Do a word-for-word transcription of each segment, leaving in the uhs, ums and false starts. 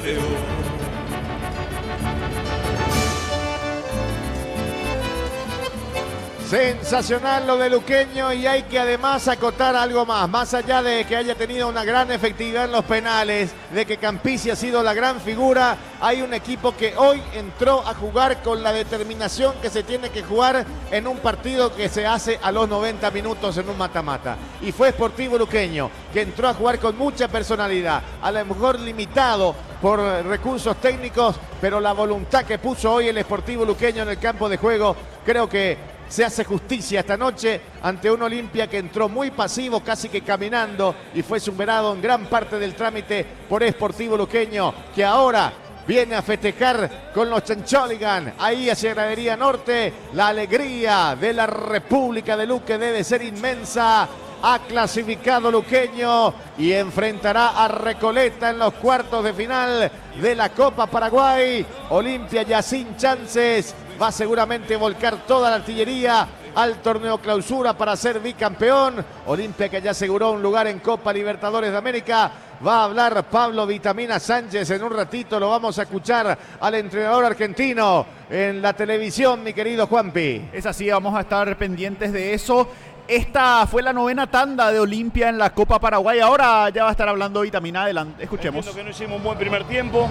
Sensacional lo de Luqueño, y hay que además acotar algo más. Más allá de que haya tenido una gran efectividad en los penales, de que Campisi ha sido la gran figura, hay un equipo que hoy entró a jugar con la determinación que se tiene que jugar en un partido que se hace a los noventa minutos en un mata-mata. Y fue Sportivo Luqueño, que entró a jugar con mucha personalidad, a lo mejor limitado por recursos técnicos, pero la voluntad que puso hoy el Sportivo Luqueño en el campo de juego, creo que se hace justicia esta noche ante un Olimpia que entró muy pasivo, casi que caminando, y fue superado en gran parte del trámite por Sportivo Luqueño, que ahora viene a festejar con los Chencholigan. Ahí hacia Gradería Norte, la alegría de la República de Luque debe ser inmensa. Ha clasificado Luqueño y enfrentará a Recoleta en los cuartos de final de la Copa Paraguay. Olimpia ya sin chances, va seguramente a volcar toda la artillería al torneo clausura para ser bicampeón. Olimpia, que ya aseguró un lugar en Copa Libertadores de América. Va a hablar Pablo Vitamina Sánchez en un ratito, lo vamos a escuchar al entrenador argentino en la televisión, mi querido Juanpi. Es así, vamos a estar pendientes de eso. Esta fue la novena tanda de Olimpia en la Copa Paraguay. Ahora ya va a estar hablando Vitamina. Adelante, escuchemos. Entiendo que no hicimos un buen primer tiempo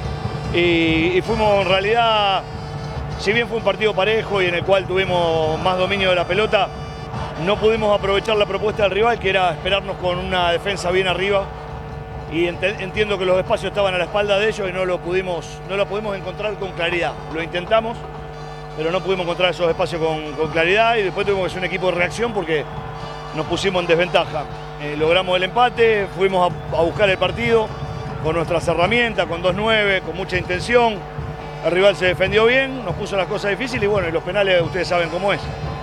y, y fuimos en realidad, si bien fue un partido parejo y en el cual tuvimos más dominio de la pelota, no pudimos aprovechar la propuesta del rival, que era esperarnos con una defensa bien arriba. Y ent entiendo que los espacios estaban a la espalda de ellos y no lo pudimos, no lo pudimos encontrar con claridad. Lo intentamos, pero no pudimos encontrar esos espacios con, con claridad, y después tuvimos que ser un equipo de reacción porque nos pusimos en desventaja. Eh, logramos el empate, fuimos a, a buscar el partido con nuestras herramientas, con dos nueve, con mucha intención. El rival se defendió bien, nos puso las cosas difíciles y bueno, y los penales ustedes saben cómo es.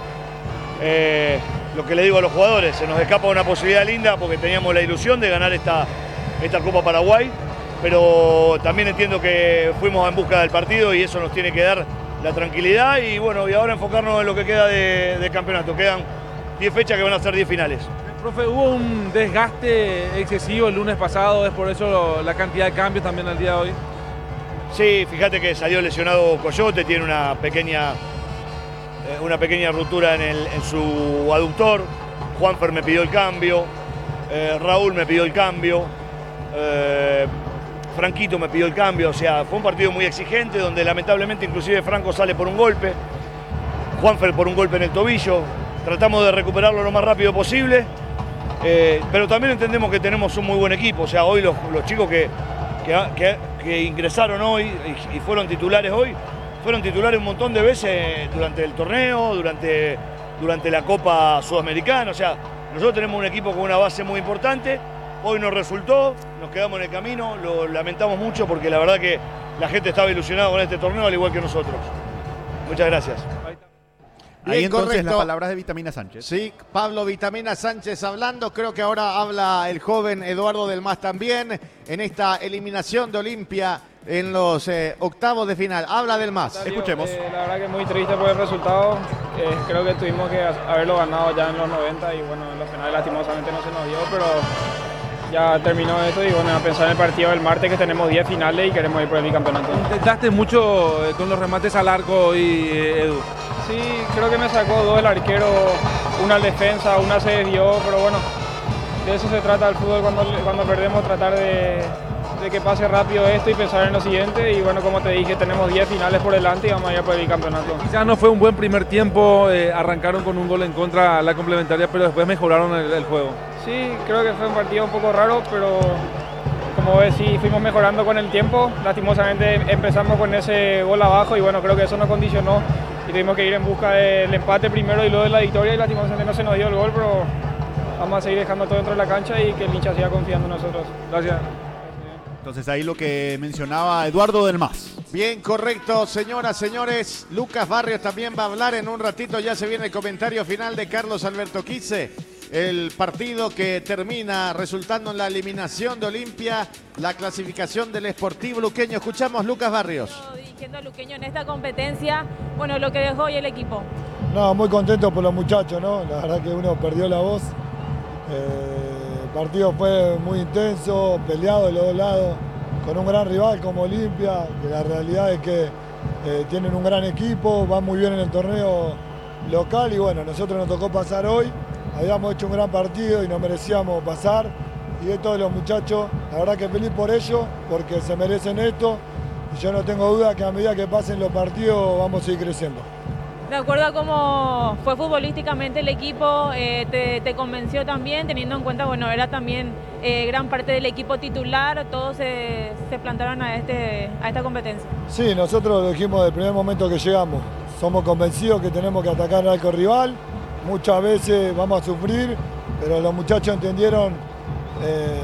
Eh, lo que le digo a los jugadores, se nos escapa una posibilidad linda porque teníamos la ilusión de ganar esta, esta Copa Paraguay, pero también entiendo que fuimos en busca del partido y eso nos tiene que dar la tranquilidad y bueno, y ahora enfocarnos en lo que queda de, de campeonato. Quedan diez fechas que van a ser diez finales. Profe, hubo un desgaste excesivo el lunes pasado, es por eso lo, la cantidad de cambios también al día de hoy. Sí, fíjate que salió lesionado Coyote, tiene una pequeña, eh, una pequeña ruptura en, el, en su aductor. Juanfer me pidió el cambio, eh, Raúl me pidió el cambio, eh, Franquito me pidió el cambio, o sea, fue un partido muy exigente donde lamentablemente inclusive Franco sale por un golpe, Juanfer por un golpe en el tobillo. Tratamos de recuperarlo lo más rápido posible, eh, pero también entendemos que tenemos un muy buen equipo, o sea, hoy los, los chicos que, que, que, que ingresaron hoy y, y fueron titulares hoy, fueron titulares un montón de veces durante el torneo, durante, durante la Copa Sudamericana, o sea, nosotros tenemos un equipo con una base muy importante. Hoy nos resultó, nos quedamos en el camino, lo lamentamos mucho porque la verdad que la gente estaba ilusionada con este torneo al igual que nosotros. Muchas gracias. Ahí Bien, entonces correcto. las palabras de Vitamina Sánchez. Sí, Pablo Vitamina Sánchez hablando. Creo que ahora habla el joven Eduardo del Mas también en esta eliminación de Olimpia en los eh, octavos de final. Habla del Mas. Escuchemos. Eh, la verdad que muy triste por el resultado. Eh, creo que tuvimos que haberlo ganado ya en los noventa y bueno, en los finales lastimosamente no se nos dio, pero ya terminó esto y bueno, a pensar en el partido del martes que tenemos diez finales y queremos ir por el bicampeonato. Intentaste mucho eh, con los remates al arco y eh, Edu. Sí, creo que me sacó dos el arquero, una al defensa, una se desvió, pero bueno, de eso se trata el fútbol cuando, cuando perdemos, tratar de, de que pase rápido esto y pensar en lo siguiente. Y bueno, como te dije, tenemos diez finales por delante y vamos a ir por el bicampeonato. Quizás no fue un buen primer tiempo, eh, arrancaron con un gol en contra la complementaria, pero después mejoraron el, el juego. Sí, creo que fue un partido un poco raro, pero como ves, sí, fuimos mejorando con el tiempo. Lastimosamente empezamos con ese gol abajo y bueno, creo que eso nos condicionó y tuvimos que ir en busca del empate primero y luego de la victoria y lastimosamente no se nos dio el gol, pero vamos a seguir dejando todo dentro de la cancha y que el hincha siga confiando en nosotros. Gracias. Entonces ahí lo que mencionaba Eduardo del Mas. Bien, correcto, señoras, señores. Lucas Barrios también va a hablar en un ratito. Ya se viene el comentario final de Carlos Alberto Quise. El partido que termina resultando en la eliminación de Olimpia, la clasificación del Sportivo Luqueño. Escuchamos Lucas Barrios. Dirigiendo a Luqueño en esta competencia, bueno, lo que dejó hoy el equipo. No, muy contento por los muchachos, ¿no? La verdad que uno perdió la voz. Eh, el partido fue muy intenso, peleado de los dos lados, con un gran rival como Olimpia, que la realidad es que eh, tienen un gran equipo, van muy bien en el torneo local y bueno, nosotros nos tocó pasar hoy, habíamos hecho un gran partido y nos merecíamos pasar y de todos los muchachos, la verdad que feliz por ellos, porque se merecen esto y yo no tengo duda que a medida que pasen los partidos vamos a seguir creciendo. De acuerdo a cómo fue futbolísticamente el equipo, eh, te, te convenció también, teniendo en cuenta, bueno, era también eh, gran parte del equipo titular, todos se, se plantaron a, este, a esta competencia. Sí, nosotros lo dijimos desde el primer momento que llegamos, somos convencidos que tenemos que atacar al arco rival, muchas veces vamos a sufrir, pero los muchachos entendieron eh,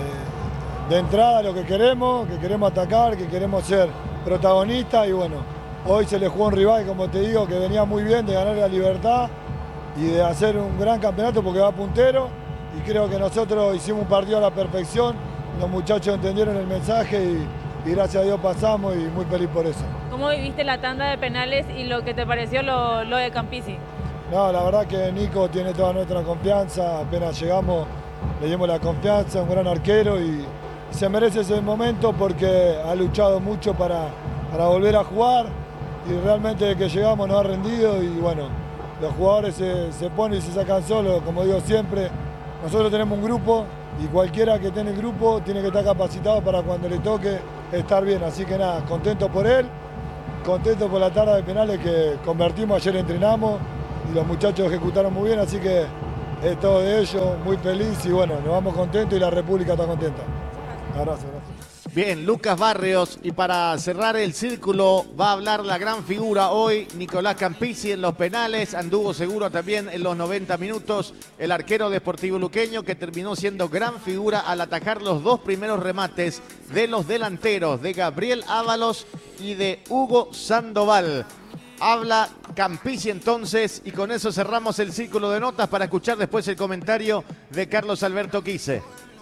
de entrada lo que queremos, que queremos atacar, que queremos ser protagonistas y bueno, hoy se le jugó a un rival, como te digo, que venía muy bien de ganar la Libertad y de hacer un gran campeonato porque va puntero y creo que nosotros hicimos un partido a la perfección, los muchachos entendieron el mensaje y, y gracias a Dios pasamos y muy feliz por eso. ¿Cómo viviste la tanda de penales y lo que te pareció lo, lo de Campisi? No, la verdad que Nico tiene toda nuestra confianza, apenas llegamos le dimos la confianza, un gran arquero y se merece ese momento porque ha luchado mucho para, para volver a jugar. Y realmente desde que llegamos nos ha rendido y bueno, los jugadores se, se ponen y se sacan solos, como digo siempre, nosotros tenemos un grupo y cualquiera que esté en el grupo tiene que estar capacitado para cuando le toque estar bien, así que nada, contento por él, contento por la tanda de penales que convertimos, ayer entrenamos y los muchachos ejecutaron muy bien, así que es todo de ellos, muy feliz y bueno, nos vamos contentos y la República está contenta. Un abrazo, gracias. Bien, Lucas Barrios, y para cerrar el círculo va a hablar la gran figura hoy, Nicolás Campisi en los penales, anduvo seguro también en los noventa minutos, el arquero de Sportivo Luqueño que terminó siendo gran figura al atajar los dos primeros remates de los delanteros, de Gabriel Ábalos y de Hugo Sandoval. Habla Campisi entonces y con eso cerramos el círculo de notas para escuchar después el comentario de Carlos Alberto Quise.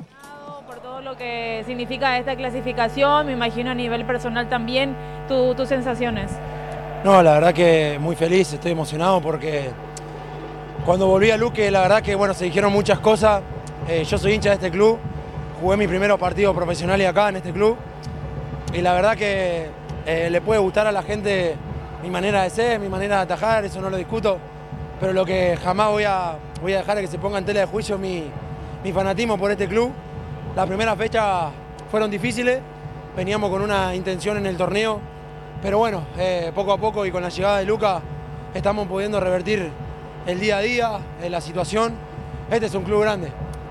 Lo que significa esta clasificación, me imagino a nivel personal también, tu, tus sensaciones. No, la verdad que muy feliz, estoy emocionado porque cuando volví a Luque, la verdad que bueno, se dijeron muchas cosas. Eh, yo soy hincha de este club, jugué mis primeros partidos profesionales acá en este club y la verdad que eh, le puede gustar a la gente mi manera de ser, mi manera de atajar, eso no lo discuto, pero lo que jamás voy a, voy a dejar es que se ponga en tela de juicio mi, mi fanatismo por este club. Las primeras fechas fueron difíciles, veníamos con una intención en el torneo, pero bueno, eh, poco a poco y con la llegada de Luca estamos pudiendo revertir el día a día, eh, la situación. Este es un club grande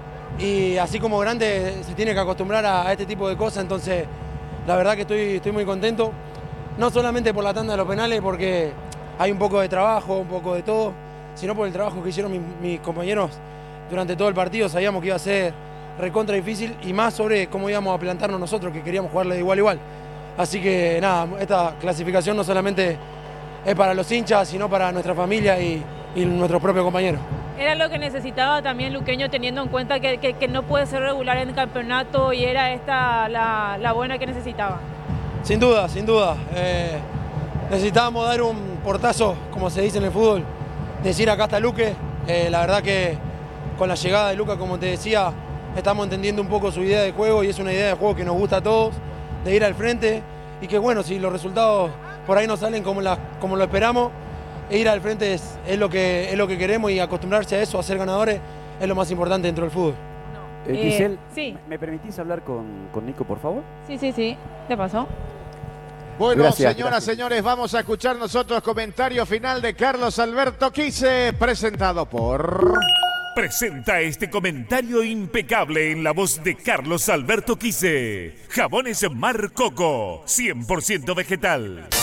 y así como grande se tiene que acostumbrar a, a este tipo de cosas, entonces la verdad que estoy, estoy muy contento, no solamente por la tanda de los penales, porque hay un poco de trabajo, un poco de todo, sino por el trabajo que hicieron mis, mis compañeros durante todo el partido. Sabíamos que iba a ser recontra difícil y más sobre cómo íbamos a plantarnos nosotros, que queríamos jugarle de igual a igual. Así que nada, esta clasificación no solamente es para los hinchas, sino para nuestra familia y, y nuestros propios compañeros. Era lo que necesitaba también Luqueño, teniendo en cuenta que, que, que no puede ser regular en el campeonato y era esta la, la buena que necesitaba. Sin duda, sin duda. Eh, necesitábamos dar un portazo, como se dice en el fútbol, decir acá está Luque. Eh, la verdad que con la llegada de Luca, como te decía, estamos entendiendo un poco su idea de juego y es una idea de juego que nos gusta a todos, de ir al frente y que bueno, si los resultados por ahí no salen como, la, como lo esperamos, ir al frente es, es, lo que, es lo que queremos y acostumbrarse a eso, a ser ganadores, es lo más importante dentro del fútbol. Eh, Giselle, sí. ¿me permitís hablar con, con Nico, por favor? Sí, sí, sí, te pasó. Bueno, Gracias, señoras, gracias. señores, vamos a escuchar nosotros comentario final de Carlos Alberto Quise, presentado por... Presenta este comentario impecable en la voz de Carlos Alberto Quise. Jabones Mar Coco, cien por ciento vegetal.